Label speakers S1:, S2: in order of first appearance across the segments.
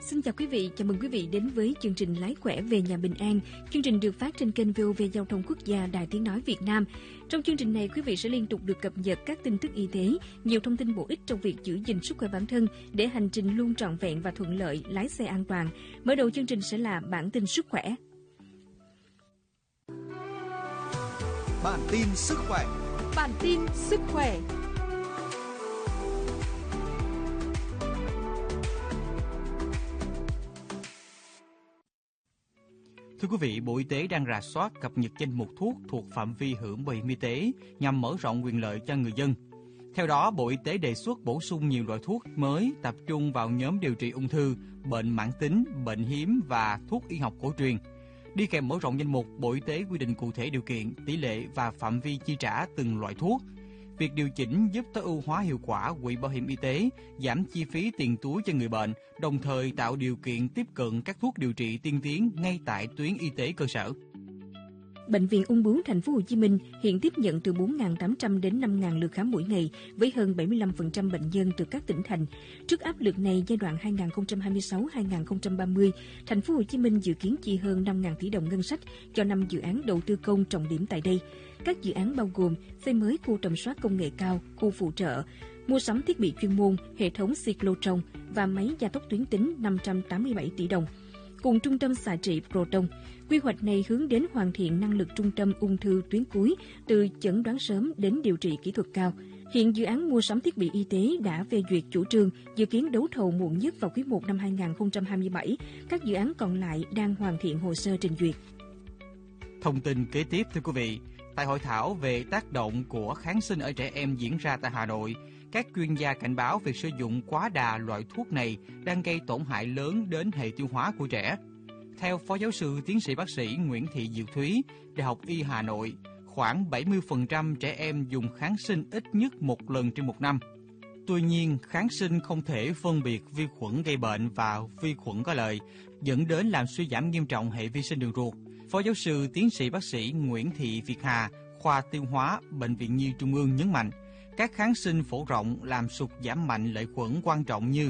S1: Xin chào quý vị, chào mừng quý vị đến với chương trình Lái khỏe về nhà bình an. Chương trình được phát trên kênh VOV Giao thông Quốc gia Đài Tiếng nói Việt Nam. Trong chương trình này, quý vị sẽ liên tục được cập nhật các tin tức y tế, nhiều thông tin bổ ích trong việc giữ gìn sức khỏe bản thân để hành trình luôn trọn vẹn và thuận lợi, lái xe an toàn. Mở đầu chương trình sẽ là bản tin sức khỏe.
S2: Bản tin sức khỏe.
S3: Bản tin sức khỏe.
S4: Thưa quý vị, Bộ Y tế đang rà soát cập nhật danh mục thuốc thuộc phạm vi hưởng bảo hiểm y tế nhằm mở rộng quyền lợi cho người dân. Theo đó, Bộ Y tế đề xuất bổ sung nhiều loại thuốc mới tập trung vào nhóm điều trị ung thư, bệnh mãn tính, bệnh hiếm và thuốc y học cổ truyền. Đi kèm mở rộng danh mục, Bộ Y tế quy định cụ thể điều kiện, tỷ lệ và phạm vi chi trả từng loại thuốc. Việc điều chỉnh giúp tối ưu hóa hiệu quả quỹ bảo hiểm y tế, giảm chi phí tiền túi cho người bệnh, đồng thời tạo điều kiện tiếp cận các thuốc điều trị tiên tiến ngay tại tuyến y tế cơ sở.
S1: Bệnh viện Ung bướu Thành phố Hồ Chí Minh hiện tiếp nhận từ 4.800 đến 5.000 lượt khám mỗi ngày với hơn 75% bệnh nhân từ các tỉnh thành. Trước áp lực này, giai đoạn 2026-2030, Thành phố Hồ Chí Minh dự kiến chi hơn 5.000 tỷ đồng ngân sách cho 5 dự án đầu tư công trọng điểm tại đây. Các dự án bao gồm xây mới khu tầm soát công nghệ cao, khu phụ trợ, mua sắm thiết bị chuyên môn, hệ thống cyclotron và máy gia tốc tuyến tính 587 tỷ đồng. Cùng trung tâm xạ trị Proton, quy hoạch này hướng đến hoàn thiện năng lực trung tâm ung thư tuyến cuối từ chẩn đoán sớm đến điều trị kỹ thuật cao. Hiện dự án mua sắm thiết bị y tế đã phê duyệt chủ trương, dự kiến đấu thầu muộn nhất vào quý 1 năm 2027. Các dự án còn lại đang hoàn thiện hồ sơ trình duyệt.
S4: Thông tin kế tiếp thưa quý vị, tại hội thảo về tác động của kháng sinh ở trẻ em diễn ra tại Hà Nội, các chuyên gia cảnh báo việc sử dụng quá đà loại thuốc này đang gây tổn hại lớn đến hệ tiêu hóa của trẻ. Theo Phó Giáo sư Tiến sĩ Bác sĩ Nguyễn Thị Diệu Thúy, Đại học Y Hà Nội, khoảng 70% trẻ em dùng kháng sinh ít nhất một lần trên một năm. Tuy nhiên, kháng sinh không thể phân biệt vi khuẩn gây bệnh và vi khuẩn có lợi, dẫn đến làm suy giảm nghiêm trọng hệ vi sinh đường ruột. Phó Giáo sư Tiến sĩ Bác sĩ Nguyễn Thị Việt Hà, khoa tiêu hóa, Bệnh viện Nhi Trung ương nhấn mạnh, các kháng sinh phổ rộng làm sụt giảm mạnh lợi khuẩn quan trọng như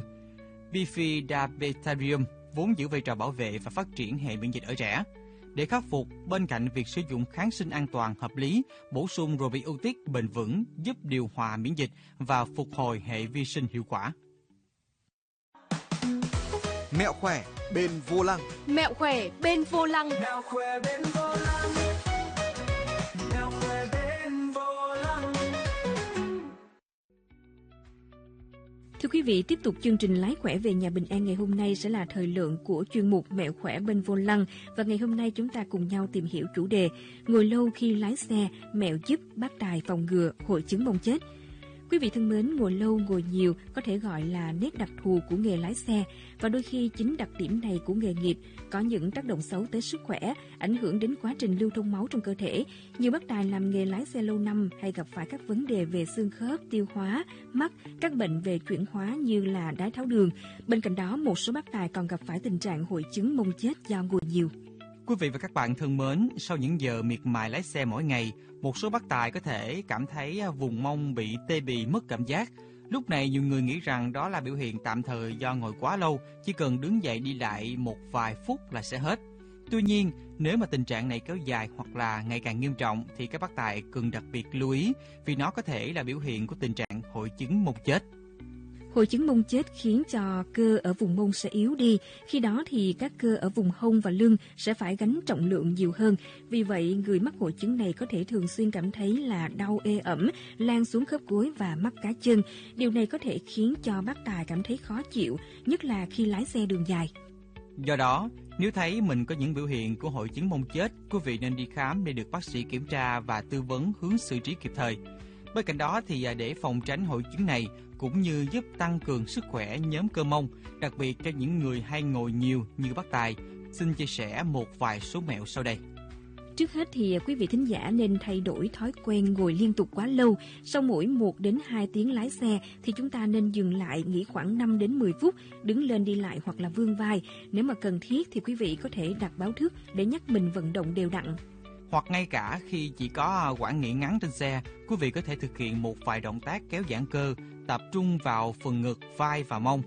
S4: bifidobacterium, vốn giữ vai trò bảo vệ và phát triển hệ miễn dịch ở trẻ. Để khắc phục, bên cạnh việc sử dụng kháng sinh an toàn hợp lý, bổ sung probiotic bền vững giúp điều hòa miễn dịch và phục hồi hệ vi sinh hiệu quả.
S2: Mẹo khỏe bên vô lăng.
S3: Mẹo khỏe bên vô lăng.
S5: Mẹo khỏe bên vô lăng. Mẹo khỏe bên vô lăng.
S1: Thưa quý vị, tiếp tục chương trình Lái khỏe về nhà bình an ngày hôm nay sẽ là thời lượng của chuyên mục Mẹo khỏe bên vô lăng. Và ngày hôm nay chúng ta cùng nhau tìm hiểu chủ đề ngồi lâu khi lái xe, mẹo giúp bác tài phòng ngừa hội chứng mông chết. Quý vị thân mến, ngồi lâu, ngồi nhiều có thể gọi là nét đặc thù của nghề lái xe và đôi khi chính đặc điểm này của nghề nghiệp có những tác động xấu tới sức khỏe, ảnh hưởng đến quá trình lưu thông máu trong cơ thể. Nhiều bác tài làm nghề lái xe lâu năm hay gặp phải các vấn đề về xương khớp, tiêu hóa, mắt, các bệnh về chuyển hóa như là đái tháo đường. Bên cạnh đó, một số bác tài còn gặp phải tình trạng hội chứng mông chết do ngồi nhiều.
S4: Quý vị và các bạn thân mến, sau những giờ miệt mài lái xe mỗi ngày, một số bác tài có thể cảm thấy vùng mông bị tê bì, mất cảm giác. Lúc này nhiều người nghĩ rằng đó là biểu hiện tạm thời do ngồi quá lâu, chỉ cần đứng dậy đi lại một vài phút là sẽ hết. Tuy nhiên, nếu mà tình trạng này kéo dài hoặc là ngày càng nghiêm trọng thì các bác tài cần đặc biệt lưu ý vì nó có thể là biểu hiện của tình trạng hội chứng mông chết.
S1: Hội chứng mông chết khiến cho cơ ở vùng mông sẽ yếu đi, khi đó thì các cơ ở vùng hông và lưng sẽ phải gánh trọng lượng nhiều hơn. Vì vậy, người mắc hội chứng này có thể thường xuyên cảm thấy là đau ê ẩm, lan xuống khớp gối và mắt cá chân. Điều này có thể khiến cho bác tài cảm thấy khó chịu, nhất là khi lái xe đường dài.
S4: Do đó, nếu thấy mình có những biểu hiện của hội chứng mông chết, quý vị nên đi khám để được bác sĩ kiểm tra và tư vấn hướng xử trí kịp thời. Bên cạnh đó thì để phòng tránh hội chứng này cũng như giúp tăng cường sức khỏe nhóm cơ mông, đặc biệt cho những người hay ngồi nhiều như bác tài, xin chia sẻ một vài số mẹo sau đây.
S1: Trước hết thì quý vị thính giả nên thay đổi thói quen ngồi liên tục quá lâu. Sau mỗi 1 đến 2 tiếng lái xe thì chúng ta nên dừng lại nghỉ khoảng 5 đến 10 phút, đứng lên đi lại hoặc là vươn vai. Nếu mà cần thiết thì quý vị có thể đặt báo thức để nhắc mình vận động đều đặn.
S4: Hoặc ngay cả khi chỉ có quãng nghỉ ngắn trên xe, quý vị có thể thực hiện một vài động tác kéo giãn cơ, tập trung vào phần ngực, vai và mông.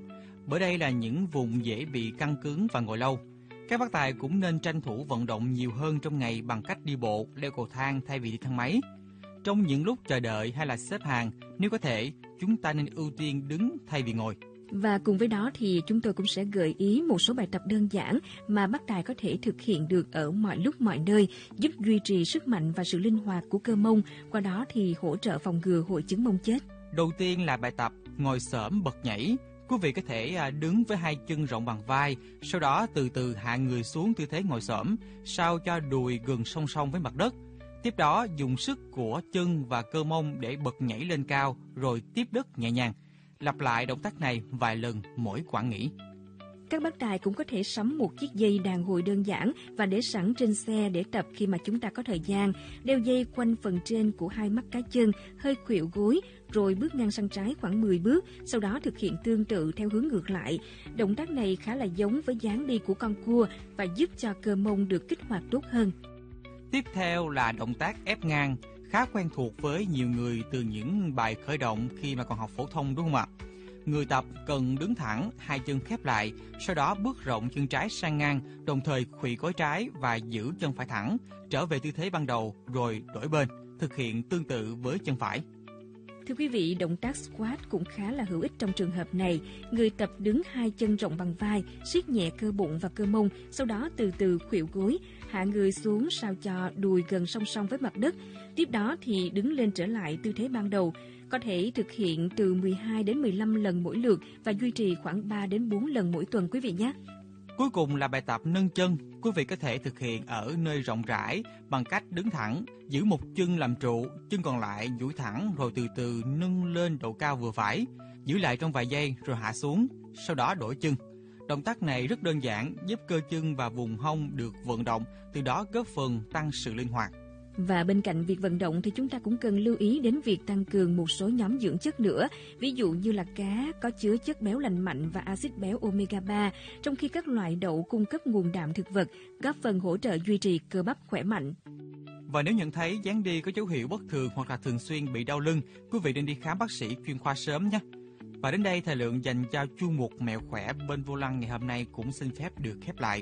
S4: bởi đây là những vùng dễ bị căng cứng và ngồi lâu. Các bác tài cũng nên tranh thủ vận động nhiều hơn trong ngày bằng cách đi bộ, leo cầu thang thay vì đi thang máy. Trong những lúc chờ đợi hay là xếp hàng, nếu có thể, chúng ta nên ưu tiên đứng thay vì ngồi.
S1: Và cùng với đó thì chúng tôi cũng sẽ gợi ý một số bài tập đơn giản mà bác tài có thể thực hiện được ở mọi lúc mọi nơi, giúp duy trì sức mạnh và sự linh hoạt của cơ mông, qua đó thì hỗ trợ phòng ngừa hội chứng mông chết.
S4: Đầu tiên là bài tập ngồi xổm bật nhảy. Quý vị có thể đứng với hai chân rộng bằng vai, sau đó từ từ hạ người xuống tư thế ngồi xổm, sao cho đùi gần song song với mặt đất. Tiếp đó dùng sức của chân và cơ mông để bật nhảy lên cao, rồi tiếp đất nhẹ nhàng. Lặp lại động tác này vài lần mỗi quãng nghỉ.
S1: Các bác tài cũng có thể sắm một chiếc dây đàn hồi đơn giản và để sẵn trên xe để tập khi mà chúng ta có thời gian. Đeo dây quanh phần trên của hai mắt cá chân, hơi khuỵu gối, rồi bước ngang sang trái khoảng 10 bước, sau đó thực hiện tương tự theo hướng ngược lại. Động tác này khá là giống với dáng đi của con cua và giúp cho cơ mông được kích hoạt tốt hơn.
S4: Tiếp theo là động tác ép ngang, khá quen thuộc với nhiều người từ những bài khởi động khi mà còn học phổ thông, đúng không ạ? Người tập cần đứng thẳng, hai chân khép lại, sau đó bước rộng chân trái sang ngang, đồng thời khuỵu gối trái và giữ chân phải thẳng, trở về tư thế ban đầu rồi đổi bên, thực hiện tương tự với chân phải.
S1: Thưa quý vị, động tác squat cũng khá là hữu ích trong trường hợp này. Người tập đứng hai chân rộng bằng vai, siết nhẹ cơ bụng và cơ mông, sau đó từ từ khuỵu gối, hạ người xuống sao cho đùi gần song song với mặt đất. Tiếp đó thì đứng lên trở lại tư thế ban đầu. Có thể thực hiện từ 12 đến 15 lần mỗi lượt và duy trì khoảng 3 đến 4 lần mỗi tuần quý vị nhé.
S4: Cuối cùng là bài tập nâng chân. Quý vị có thể thực hiện ở nơi rộng rãi bằng cách đứng thẳng, giữ một chân làm trụ, chân còn lại duỗi thẳng rồi từ từ nâng lên độ cao vừa phải, giữ lại trong vài giây rồi hạ xuống, sau đó đổi chân. Động tác này rất đơn giản, giúp cơ chân và vùng hông được vận động, từ đó góp phần tăng sự linh hoạt.
S1: Và bên cạnh việc vận động thì chúng ta cũng cần lưu ý đến việc tăng cường một số nhóm dưỡng chất nữa. Ví dụ như là cá có chứa chất béo lành mạnh và axit béo omega 3, trong khi các loại đậu cung cấp nguồn đạm thực vật, góp phần hỗ trợ duy trì cơ bắp khỏe mạnh.
S4: Và nếu nhận thấy dáng đi có dấu hiệu bất thường hoặc là thường xuyên bị đau lưng, quý vị nên đi khám bác sĩ chuyên khoa sớm nhé. Và đến đây thời lượng dành cho chuyên mục Mẹo khỏe bên vô lăng ngày hôm nay cũng xin phép được khép lại.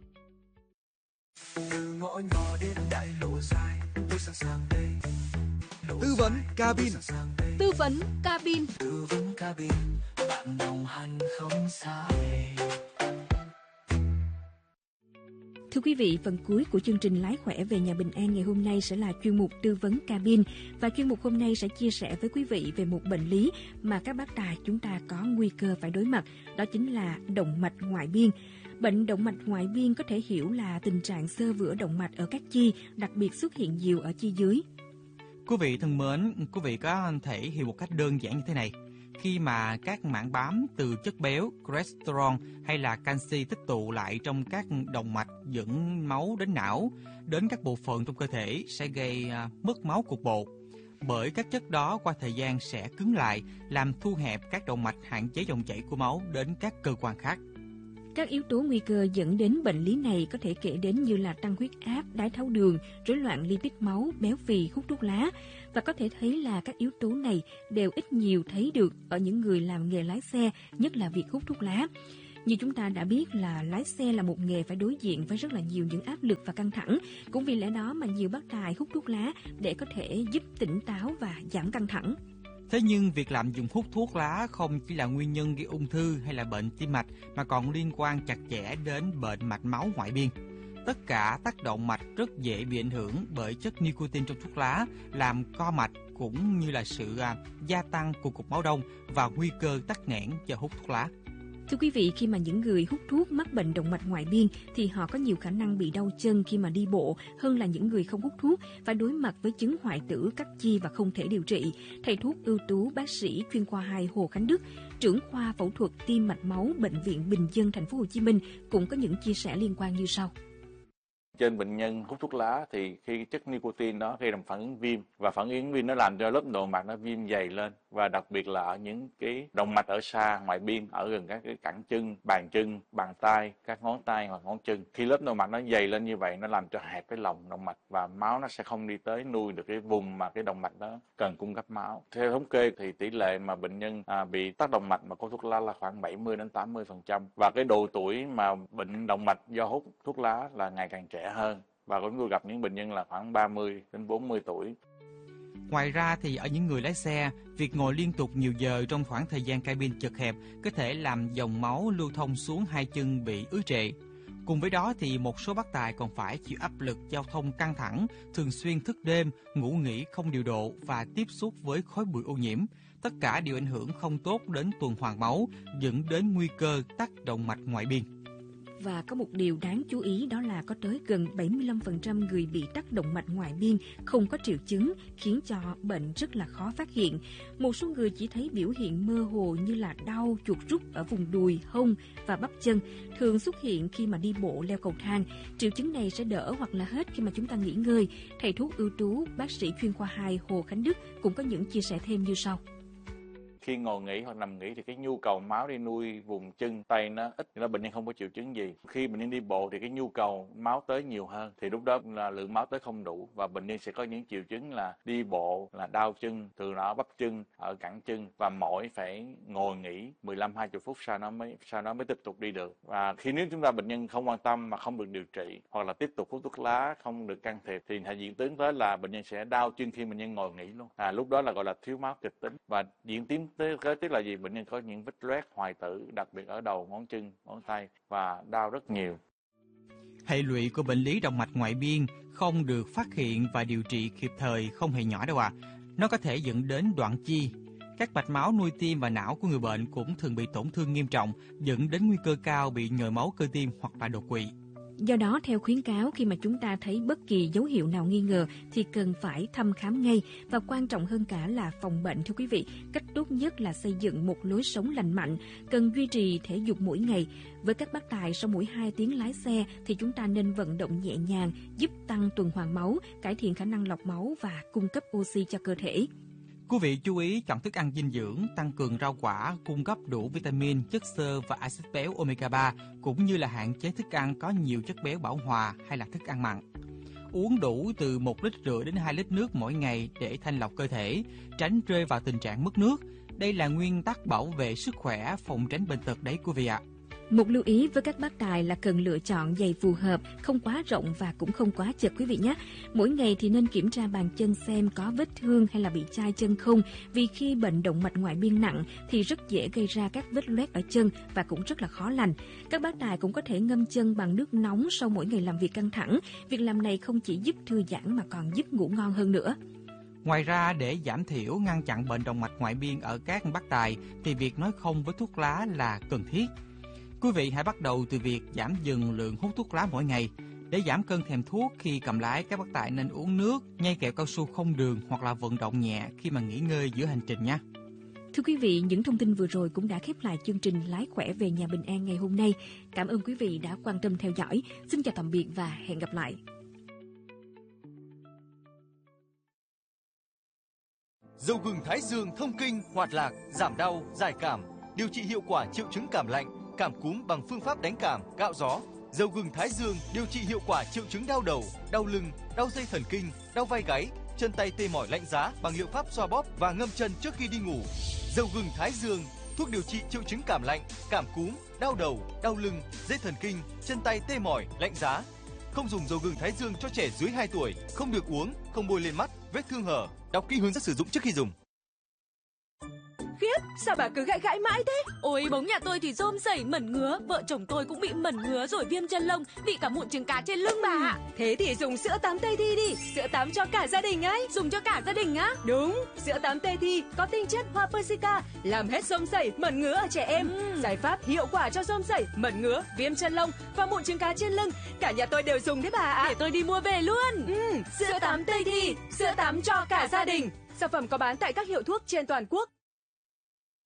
S5: Từ ngõ nhỏ đến đại lộ dài, tôi sẵn sàng đây.
S2: Tư vấn cabin.
S3: Tư vấn cabin.
S5: Tư vấn cabin, bạn đồng hành không xa lầy.
S1: Thưa quý vị, phần cuối của chương trình Lái khỏe về nhà bình an ngày hôm nay sẽ là chuyên mục tư vấn cabin. Và chuyên mục hôm nay sẽ chia sẻ với quý vị về một bệnh lý mà các bác tài chúng ta có nguy cơ phải đối mặt, đó chính là động mạch ngoại biên. Bệnh động mạch ngoại biên có thể hiểu là tình trạng xơ vữa động mạch ở các chi, đặc biệt xuất hiện nhiều ở chi dưới.
S4: Quý vị thân mến, quý vị có thể hiểu một cách đơn giản như thế này. Khi mà các mảng bám từ chất béo, cholesterol hay là canxi tích tụ lại trong các động mạch dẫn máu đến não, đến các bộ phận trong cơ thể sẽ gây mất máu cục bộ. Bởi các chất đó qua thời gian sẽ cứng lại, làm thu hẹp các động mạch, hạn chế dòng chảy của máu đến các cơ quan khác.
S1: Các yếu tố nguy cơ dẫn đến bệnh lý này có thể kể đến như là tăng huyết áp, đái tháo đường, rối loạn lipid máu, béo phì, hút thuốc lá. Và có thể thấy là các yếu tố này đều ít nhiều thấy được ở những người làm nghề lái xe, nhất là việc hút thuốc lá. Như chúng ta đã biết là lái xe là một nghề phải đối diện với rất là nhiều những áp lực và căng thẳng. Cũng vì lẽ đó mà nhiều bác tài hút thuốc lá để có thể giúp tỉnh táo và giảm căng thẳng.
S4: Thế nhưng việc lạm dụng hút thuốc lá không chỉ là nguyên nhân gây ung thư hay là bệnh tim mạch mà còn liên quan chặt chẽ đến bệnh mạch máu ngoại biên. Tất cả tác động mạch rất dễ bị ảnh hưởng bởi chất nicotine trong thuốc lá, làm co mạch cũng như là sự gia tăng của cục máu đông và nguy cơ tắc nghẽn do hút thuốc lá.
S1: Thưa quý vị, khi mà những người hút thuốc mắc bệnh động mạch ngoại biên thì họ có nhiều khả năng bị đau chân khi mà đi bộ hơn là những người không hút thuốc, phải đối mặt với chứng hoại tử các chi và không thể điều trị. Thầy thuốc ưu tú bác sĩ chuyên khoa 2 Hồ Khánh Đức, trưởng khoa phẫu thuật tim mạch máu Bệnh viện Bình dân Thành phố Hồ Chí Minh cũng có những chia sẻ liên quan như sau.
S6: trên bệnh nhân hút thuốc lá thì khi chất nicotine đó gây ra phản ứng viêm, và phản ứng viêm nó làm cho lớp nội mạc nó viêm dày lên, và đặc biệt là ở những cái động mạch ở xa ngoại biên, ở gần các cái cẳng chân, bàn tay, các ngón tay hoặc ngón chân. Khi lớp nội mạc nó dày lên như vậy, nó làm cho hẹp cái lòng động mạch và máu nó sẽ không đi tới nuôi được cái vùng mà cái động mạch đó cần cung cấp máu. Theo thống kê thì tỷ lệ mà bệnh nhân bị tắc động mạch mà có thuốc lá là khoảng 70 đến 80%, và cái độ tuổi mà bệnh động mạch do hút thuốc lá là ngày càng trẻ hơn, và chúng tôi gặp những bệnh nhân là khoảng 30 đến 40 tuổi.
S4: Ngoài ra thì ở những người lái xe, việc ngồi liên tục nhiều giờ trong khoảng thời gian cabin chật hẹp có thể làm dòng máu lưu thông xuống hai chân bị ứ trệ. Cùng với đó thì một số bác tài còn phải chịu áp lực giao thông căng thẳng, thường xuyên thức đêm, ngủ nghỉ không điều độ và tiếp xúc với khói bụi ô nhiễm. Tất cả đều ảnh hưởng không tốt đến tuần hoàn máu, dẫn đến nguy cơ tắc động mạch ngoại biên.
S1: Và có một điều đáng chú ý, đó là có tới gần 75% người bị tắc động mạch ngoại biên không có triệu chứng, khiến cho bệnh rất là khó phát hiện. Một số người chỉ thấy biểu hiện mơ hồ như là đau, chuột rút ở vùng đùi, hông và bắp chân, thường xuất hiện khi mà đi bộ leo cầu thang. Triệu chứng này sẽ đỡ hoặc là hết khi mà chúng ta nghỉ ngơi. Thầy thuốc ưu tú, bác sĩ chuyên khoa 2 Hồ Khánh Đức cũng có những chia sẻ thêm như sau.
S6: Khi ngồi nghỉ hoặc nằm nghỉ thì cái nhu cầu máu đi nuôi vùng chân tay nó ít, thì bệnh nhân không có triệu chứng gì. Khi bệnh nhân đi bộ thì cái nhu cầu máu tới nhiều hơn, thì lúc đó là lượng máu tới không đủ, và bệnh nhân sẽ có những triệu chứng là đi bộ là đau chân, thường là ở bắp chân, ở cẳng chân, và mỏi phải ngồi nghỉ 15-20 phút sau đó mới tiếp tục đi được. Và khi nếu chúng ta bệnh nhân không quan tâm mà không được điều trị, hoặc là tiếp tục hút thuốc lá không được can thiệp, thì sẽ diễn tiến tới là bệnh nhân sẽ đau chân khi bệnh nhân ngồi nghỉ luôn. Lúc đó là gọi là thiếu máu kịch tính, và diễn tiến kế tiếp là gì? Bệnh nhân có những vết loét hoại tử, đặc biệt ở đầu ngón chân, ngón tay, và đau rất nhiều.
S4: Hệ lụy của bệnh lý động mạch ngoại biên không được phát hiện và điều trị kịp thời không hề nhỏ đâu ạ. Nó có thể dẫn đến đoạn chi. Các mạch máu nuôi tim và não của người bệnh cũng thường bị tổn thương nghiêm trọng, dẫn đến nguy cơ cao bị nhồi máu cơ tim hoặc là đột quỵ.
S1: Do đó, theo khuyến cáo, khi mà chúng ta thấy bất kỳ dấu hiệu nào nghi ngờ thì cần phải thăm khám ngay, và quan trọng hơn cả là phòng bệnh thưa quý vị. Cách tốt nhất là xây dựng một lối sống lành mạnh, cần duy trì thể dục mỗi ngày. Với các bác tài, sau mỗi 2 tiếng lái xe thì chúng ta nên vận động nhẹ nhàng, giúp tăng tuần hoàn máu, cải thiện khả năng lọc máu và cung cấp oxy cho cơ thể.
S4: Quý vị chú ý chọn thức ăn dinh dưỡng, tăng cường rau quả, cung cấp đủ vitamin, chất xơ và axit béo omega 3, cũng như là hạn chế thức ăn có nhiều chất béo bão hòa hay là thức ăn mặn. Uống đủ từ 1,5 lít đến 2 lít nước mỗi ngày để thanh lọc cơ thể, tránh rơi vào tình trạng mất nước. Đây là nguyên tắc bảo vệ sức khỏe, phòng tránh bệnh tật đấy quý vị ạ.
S1: Một lưu ý với các bác tài là cần lựa chọn giày phù hợp, không quá rộng và cũng không quá chật quý vị nhé. Mỗi ngày thì nên kiểm tra bàn chân xem có vết thương hay là bị chai chân không, vì khi bệnh động mạch ngoại biên nặng thì rất dễ gây ra các vết loét ở chân và cũng rất là khó lành. Các bác tài cũng có thể ngâm chân bằng nước nóng sau mỗi ngày làm việc căng thẳng. Việc làm này không chỉ giúp thư giãn mà còn giúp ngủ ngon hơn nữa.
S4: Ngoài ra, để giảm thiểu ngăn chặn bệnh động mạch ngoại biên ở các bác tài thì việc nói không với thuốc lá là cần thiết. Quý vị hãy bắt đầu từ việc giảm dần lượng hút thuốc lá mỗi ngày. Để giảm cơn thèm thuốc khi cầm lái, các bác tài nên uống nước, nhai kẹo cao su không đường hoặc là vận động nhẹ khi mà nghỉ ngơi giữa hành trình nha.
S1: Thưa quý vị, những thông tin vừa rồi cũng đã khép lại chương trình Lái khỏe về nhà bình an ngày hôm nay. Cảm ơn quý vị đã quan tâm theo dõi. Xin chào tạm biệt và hẹn gặp lại.
S2: Dầu gừng Thái Dương thông kinh, hoạt lạc, giảm đau, giải cảm, điều trị hiệu quả triệu chứng cảm lạnh, cảm cúm bằng phương pháp đánh cảm, cạo gió. Dầu gừng Thái Dương điều trị hiệu quả triệu chứng đau đầu, đau lưng, đau dây thần kinh, đau vai gáy, chân tay tê mỏi lạnh giá bằng liệu pháp xoa bóp và ngâm chân trước khi đi ngủ. Dầu gừng Thái Dương, thuốc điều trị triệu chứng cảm lạnh, cảm cúm, đau đầu, đau lưng, dây thần kinh, chân tay tê mỏi, lạnh giá. Không dùng dầu gừng Thái Dương cho trẻ dưới 2 tuổi, không được uống, không bôi lên mắt, vết thương hở. Đọc kỹ hướng dẫn sử dụng trước khi dùng.
S3: Khiếp, sao bà cứ gãi gãi mãi thế? Ôi, bóng nhà tôi thì rôm rẩy mẩn ngứa, vợ chồng tôi cũng bị mẩn ngứa rồi viêm chân lông, bị cả mụn trứng cá trên lưng bà ạ.
S7: Thế thì dùng sữa tắm Tây Thi đi, sữa tắm cho cả gia đình ấy.
S3: Dùng cho cả gia đình á?
S7: Đúng, sữa tắm Tây Thi có tinh chất hoa persica, làm hết rôm rẩy, mẩn ngứa ở trẻ em. Giải pháp hiệu quả cho rôm rẩy, mẩn ngứa, viêm chân lông và mụn trứng cá trên lưng. Cả nhà tôi đều dùng đấy bà ạ.
S3: Để tôi đi mua về luôn.
S7: Sữa tắm Tây Thi, sữa tắm cho cả gia đình. Sản phẩm có bán tại các hiệu thuốc trên toàn quốc.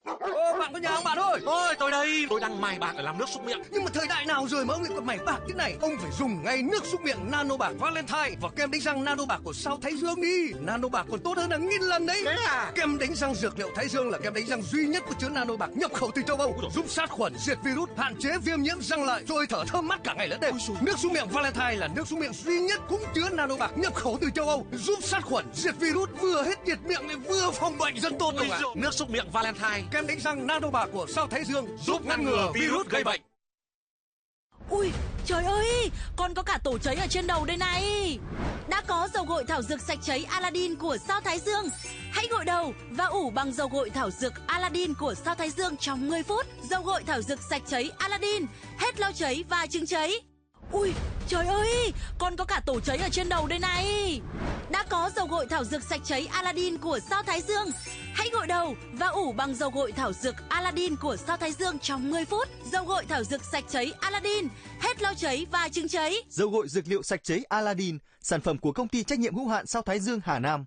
S8: Bạn có nhà không bạn ơi?
S9: Ôi, tôi đây, tôi đang mài bạc để làm nước súc miệng.
S8: Nhưng mà thời đại nào rồi mà ông lại còn mải bạc thế này? Ông phải dùng ngay nước súc miệng Nano Bạc Valentine và kem đánh răng Nano Bạc của Sao Thái Dương đi. Nano Bạc còn tốt hơn là 1000 lần đấy.
S9: Thế à?
S8: Kem đánh răng dược liệu Thái Dương là kem đánh răng duy nhất có chứa Nano Bạc nhập khẩu từ châu Âu, giúp sát khuẩn, diệt virus, hạn chế viêm nhiễm răng lợi, rồi thở thơm mát cả ngày lẫn đêm. Nước súc miệng Valentine là nước súc miệng duy nhất cũng chứa Nano Bạc nhập khẩu từ châu Âu, giúp sát khuẩn, diệt virus, vừa hết nhiệt miệng lại vừa phòng bệnh, rất tốt không ạ?
S9: Nước súc miệng Valentine,
S8: kem đánh răng Nano Bạc của Sao Thái Dương giúp ngăn ngừa virus gây bệnh.
S3: Ui, trời ơi, con có cả tổ cháy ở trên đầu đây này. Đã có dầu gội thảo dược sạch cháy Aladdin của Sao Thái Dương. Hãy gội đầu và ủ bằng dầu gội thảo dược Aladdin của Sao Thái Dương trong 10 phút. Dầu gội thảo dược sạch cháy Aladdin, hết lau cháy và chứng cháy. Ui, trời ơi, con có cả tổ cháy ở trên đầu đây này. Đã có dầu gội thảo dược sạch cháy Aladdin của Sao Thái Dương. Hãy gội đầu và ủ bằng dầu gội thảo dược Aladdin của Sao Thái Dương trong 10 phút. Dầu gội thảo dược sạch cháy Aladdin, hết lau cháy và chứng cháy.
S2: Dầu gội dược liệu sạch cháy Aladdin, sản phẩm của công ty trách nhiệm hữu hạn Sao Thái Dương Hà Nam.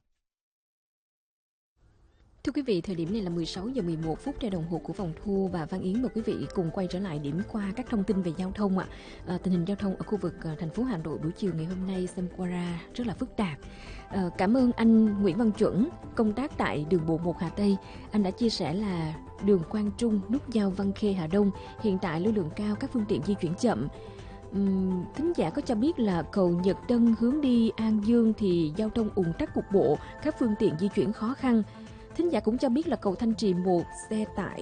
S1: Thưa quý vị, thời điểm này là 16 giờ 11 phút theo đồng hồ của phòng thu, và Văn Yến mời quý vị cùng quay trở lại điểm qua các thông tin về giao thông ạ. Tình hình giao thông ở khu vực thành phố Hà Nội buổi chiều ngày hôm nay xem qua ra rất là phức tạp. Cảm ơn anh Nguyễn Văn Chuẩn, công tác tại đường bộ 1 Hà Tây. Anh đã chia sẻ là đường Quang Trung, nút giao Văn Khê Hà Đông hiện tại lưu lượng cao, các phương tiện di chuyển chậm. Thính giả có cho biết là cầu Nhật Tân hướng đi An Dương thì giao thông ùn tắc cục bộ, các phương tiện di chuyển khó khăn. Thính giả cũng cho biết là cầu Thanh Trì một xe tải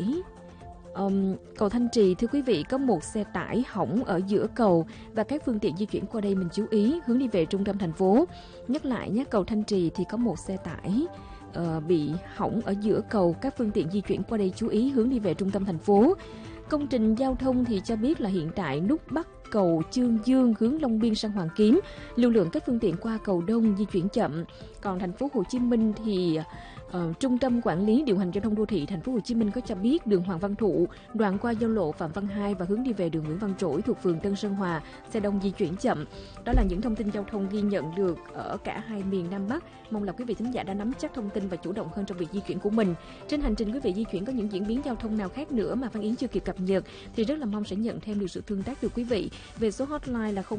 S1: cầu Thanh Trì, thưa quý vị, có một xe tải hỏng ở giữa cầu và các phương tiện di chuyển qua đây mình chú ý hướng đi về trung tâm thành phố. Nhắc lại nhé, cầu Thanh Trì thì có một xe tải bị hỏng ở giữa cầu, các phương tiện di chuyển qua đây chú ý hướng đi về trung tâm thành phố. Công trình giao thông thì cho biết là hiện tại nút Bắc cầu Chương Dương hướng Long Biên sang Hoàng Kiếm, lưu lượng các phương tiện qua cầu Đông di chuyển chậm. Còn thành phố Hồ Chí Minh thì Trung tâm Quản lý Điều hành Giao thông Đô thị Thành phố Hồ Chí Minh có cho biết đường Hoàng Văn Thụ, đoạn qua giao lộ Phạm Văn Hai và hướng đi về đường Nguyễn Văn Trỗi thuộc phường Tân Sơn Hòa, xe đông di chuyển chậm. Đó là những thông tin giao thông ghi nhận được ở cả hai miền Nam Bắc. Mong là quý vị thính giả đã nắm chắc thông tin và chủ động hơn trong việc di chuyển của mình. Trên hành trình quý vị di chuyển có những diễn biến giao thông nào khác nữa mà Văn Yến chưa kịp cập nhật thì rất là mong sẽ nhận thêm được sự tương tác từ quý vị về số hotline là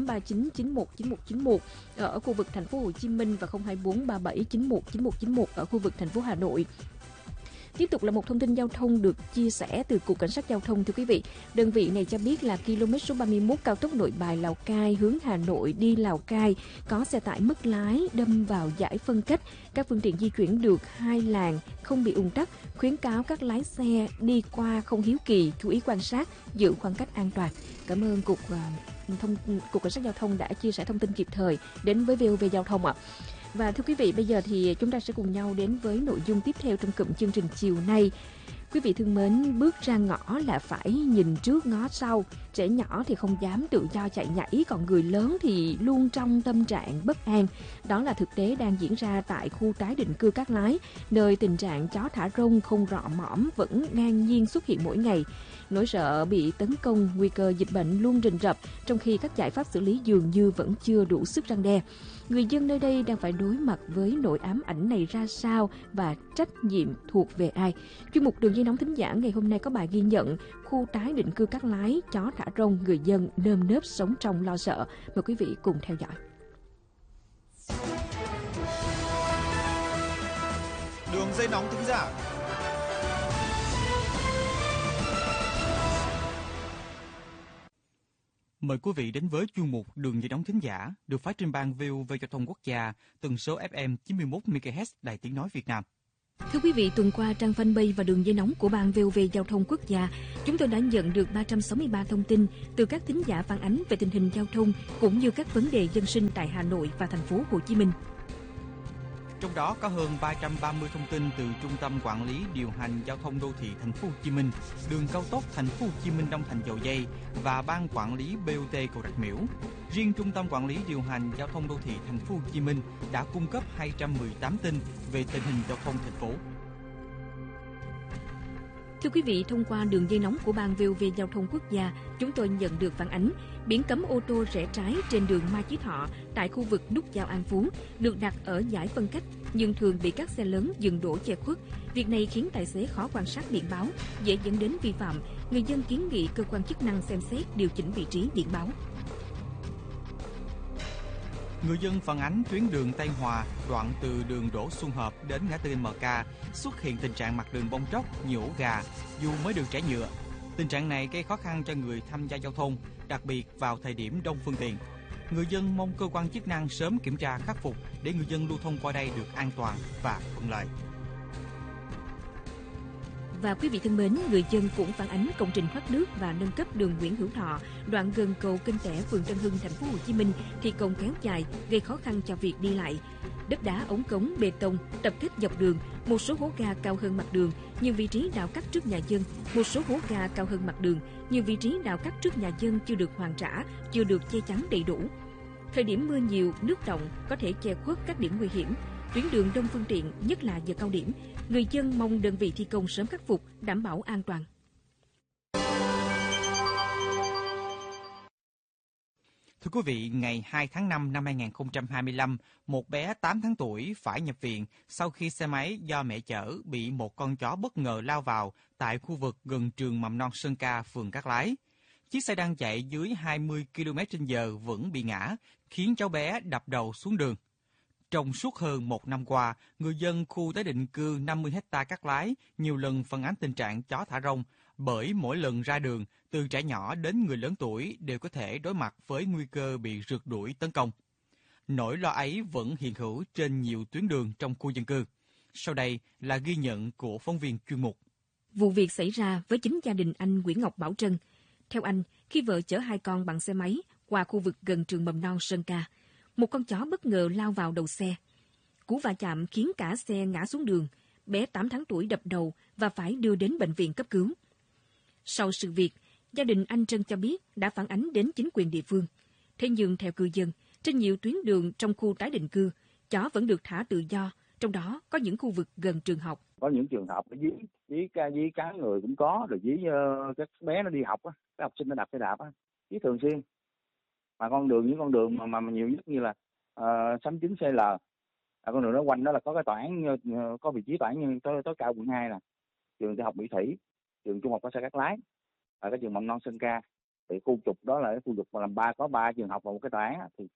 S1: 02839919191 ở khu vực Thành phố Hồ Chí Minh và 02437919191 ở khu vực thành phố Hà Nội. Tiếp tục là một thông tin giao thông được chia sẻ từ Cục Cảnh sát Giao thông, thưa quý vị. Đơn vị này cho biết là km số 31 cao tốc Nội Bài Lào Cai hướng Hà Nội đi Lào Cai có xe tải mất lái đâm vào dải phân cách. Các phương tiện di chuyển được hai làn, không bị ùn tắc. Khuyến cáo các lái xe đi qua không hiếu kỳ, chú ý quan sát, giữ khoảng cách an toàn. Cảm ơn Cục Cảnh sát Giao thông đã chia sẻ thông tin kịp thời đến với VOV Giao thông ạ. Và thưa quý vị, bây giờ thì chúng ta sẽ cùng nhau đến với nội dung tiếp theo trong cụm chương trình chiều nay. Quý vị thân mến, bước ra ngõ là phải nhìn trước ngó sau. Trẻ nhỏ thì không dám tự do chạy nhảy, còn người lớn thì luôn trong tâm trạng bất an. Đó là thực tế đang diễn ra tại khu tái định cư Cát Lái, nơi tình trạng chó thả rông không rọ mõm vẫn ngang nhiên xuất hiện mỗi ngày. Nỗi sợ bị tấn công, nguy cơ dịch bệnh luôn rình rập, trong khi các giải pháp xử lý dường như vẫn chưa đủ sức răn đe. Người dân nơi đây đang phải đối mặt với nỗi ám ảnh này ra sao và trách nhiệm thuộc về ai? Chuyên mục Đường dây nóng thính giả ngày hôm nay có bài ghi nhận khu tái định cư Cát Lái, chó thả rông, người dân nơm nớp sống trong lo sợ. Mời quý vị cùng theo dõi.
S10: Đường dây nóng thính giả.
S4: Mời quý vị đến với chuyên mục Đường dây nóng thính giả được phát trên ban VOV Giao thông Quốc gia, tần số FM 91 MHz Đài Tiếng nói Việt Nam.
S1: Thưa quý vị, tuần qua trang fanpage và đường dây nóng của ban VOV Giao thông Quốc gia, chúng tôi đã nhận được 363 thông tin từ các thính giả phản ánh về tình hình giao thông cũng như các vấn đề dân sinh tại Hà Nội và thành phố Hồ Chí Minh.
S4: Trong đó có hơn 330 thông tin từ Trung tâm Quản lý Điều hành Giao thông Đô thị Thành phố Hồ Chí Minh, Đường cao tốc Thành phố Hồ Chí Minh Long Thành Dầu Giây và Ban Quản lý BOT Cầu Rạch Miễu. Riêng Trung tâm Quản lý Điều hành Giao thông Đô thị Thành phố Hồ Chí Minh đã cung cấp 218 tin về tình hình giao thông thành phố.
S1: Thưa quý vị, thông qua đường dây nóng của ban VOV Giao thông Quốc gia, chúng tôi nhận được phản ánh biển cấm ô tô rẽ trái trên đường Mai Chí Thọ tại khu vực nút giao An Phú được đặt ở dải phân cách nhưng thường bị các xe lớn dừng đỗ che khuất. Việc này khiến tài xế khó quan sát biển báo, dễ dẫn đến vi phạm. Người dân kiến nghị cơ quan chức năng xem xét điều chỉnh vị trí biển báo.
S4: Người dân phản ánh tuyến đường Tây Hòa, đoạn từ đường Đỗ Xuân Hợp đến ngã tư MK xuất hiện tình trạng mặt đường bong tróc, nhiều ổ gà dù mới được trải nhựa. Tình trạng này gây khó khăn cho người tham gia giao thông, đặc biệt vào thời điểm đông phương tiện. Người dân mong cơ quan chức năng sớm kiểm tra khắc phục để người dân lưu thông qua đây được an toàn và thuận lợi.
S1: Và quý vị thân mến, người dân cũng phản ánh công trình thoát nước và nâng cấp đường Nguyễn Hữu Thọ, đoạn gần cầu Kênh Tẻ, phường Tân Hưng, thành phố Hồ Chí Minh thi công kéo dài, gây khó khăn cho việc đi lại. Đất đá, ống cống, bê tông tập kết dọc đường, một số hố ga cao hơn mặt đường, nhiều vị trí đào cắt trước nhà dân, một số hố ga cao hơn mặt đường, nhiều vị trí đào cắt trước nhà dân chưa được hoàn trả, chưa được che chắn đầy đủ. Thời điểm mưa nhiều, nước đọng có thể che khuất các điểm nguy hiểm. Tuyến đường đông phương tiện, nhất là giờ cao điểm, người dân mong đơn vị thi công sớm khắc phục, đảm bảo an toàn.
S4: Thưa quý vị, ngày 2 tháng 5 năm 2025, một bé 8 tháng tuổi phải nhập viện sau khi xe máy do mẹ chở bị một con chó bất ngờ lao vào tại khu vực gần trường mầm non Sơn Ca, phường Cát Lái. Chiếc xe đang chạy dưới 20 km/h vẫn bị ngã, khiến cháu bé đập đầu xuống đường. Trong suốt hơn một năm qua, người dân khu tái định cư 50 ha Cát Lái nhiều lần phản ánh tình trạng chó thả rông, bởi mỗi lần ra đường, từ trẻ nhỏ đến người lớn tuổi đều có thể đối mặt với nguy cơ bị rượt đuổi tấn công. Nỗi lo ấy vẫn hiện hữu trên nhiều tuyến đường trong khu dân cư. Sau đây là ghi nhận của phóng viên chuyên mục.
S1: Vụ việc xảy ra với chính gia đình anh Nguyễn Ngọc Bảo Trân. Theo anh, khi vợ chở hai con bằng xe máy qua khu vực gần trường mầm non Sơn Ca, một con chó bất ngờ lao vào đầu xe. Cú va chạm khiến cả xe ngã xuống đường, bé 8 tháng tuổi đập đầu và phải đưa đến bệnh viện cấp cứu. Sau sự việc, gia đình anh Trân cho biết đã phản ánh đến chính quyền địa phương. Thế nhưng theo cư dân, trên nhiều tuyến đường trong khu tái định cư, chó vẫn được thả tự do, trong đó có những khu vực gần trường học.
S11: Có những trường hợp ở dưới cá người cũng có, rồi dưới các bé nó đi học á, các học sinh nó đạp xe đạp á, dưới thường xuyên. Mà những con đường mà nhiều nhất như là 69 CL, con đường đó quanh đó là có cái tòa án, có vị trí tòa án như tối cao quận 2 nè, trường đại học Mỹ Thủy, trường trung học cơ sở Cát Lái, và cái trường mầm non Sơn Ca. Thì khu trục đó là cái khu vực mà làm có 3 trường học và một cái tòa án, thì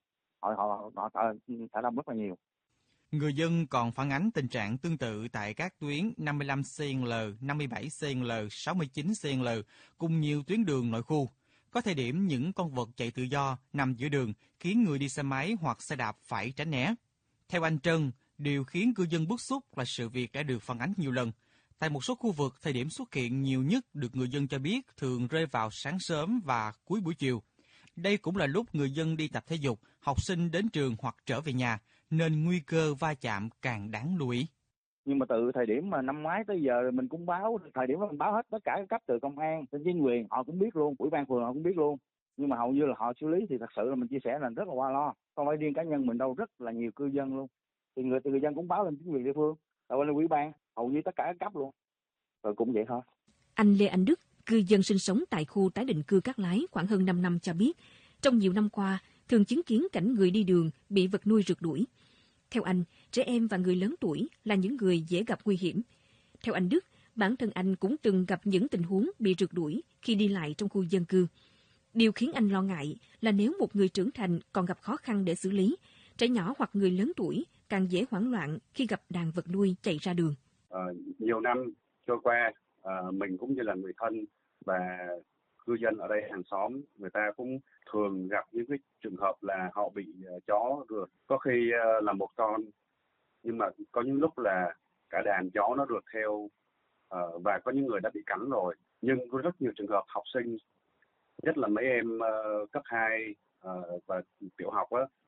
S11: họ thả rông rất là nhiều.
S4: Người dân còn phản ánh tình trạng tương tự tại các tuyến 55 CL, 57 CL, 69 CL cùng nhiều tuyến đường nội khu. Có thời điểm những con vật chạy tự do nằm giữa đường khiến người đi xe máy hoặc xe đạp phải tránh né. Theo anh Trân, điều khiến cư dân bức xúc là sự việc đã được phản ánh nhiều lần. Tại một số khu vực, thời điểm xuất hiện nhiều nhất được người dân cho biết thường rơi vào sáng sớm và cuối buổi chiều. Đây cũng là lúc người dân đi tập thể dục, học sinh đến trường hoặc trở về nhà, nên nguy cơ va chạm càng đáng lưu ý.
S11: Nhưng mà từ thời điểm mà năm ngoái tới giờ mình cũng báo, thời điểm đó mình báo hết tất cả các cấp, từ công an đến chính quyền họ cũng biết luôn, ủy ban phường họ cũng biết luôn. Nhưng mà hầu như là họ xử lý thì thật sự là mình chia sẻ là rất là qua lo. Không phải riêng cá nhân mình đâu, rất là nhiều cư dân luôn. Thì người dân cũng báo lên chính quyền địa phương, lên ủy ban, hầu như tất cả các cấp luôn. Rồi cũng vậy thôi.
S1: Anh Lê Anh Đức, cư dân sinh sống tại khu tái định cư Cát Lái khoảng hơn 5 năm cho biết, trong nhiều năm qua thường chứng kiến cảnh người đi đường bị vật nuôi rượt đuổi. Theo anh, trẻ em và người lớn tuổi là những người dễ gặp nguy hiểm. Theo anh Đức, bản thân anh cũng từng gặp những tình huống bị rượt đuổi khi đi lại trong khu dân cư. Điều khiến anh lo ngại là nếu một người trưởng thành còn gặp khó khăn để xử lý, trẻ nhỏ hoặc người lớn tuổi càng dễ hoảng loạn khi gặp đàn vật nuôi chạy ra đường.
S12: Nhiều năm trôi qua, mình cũng như là người thân và cư dân ở đây, hàng xóm, người ta cũng thường gặp những cái trường hợp là họ bị chó rượt. Có khi là một con, nhưng mà có những lúc là cả đàn chó nó rượt theo, và có những người đã bị cắn rồi. Nhưng có rất nhiều trường hợp học sinh, nhất là mấy em cấp 2 và tiểu học á,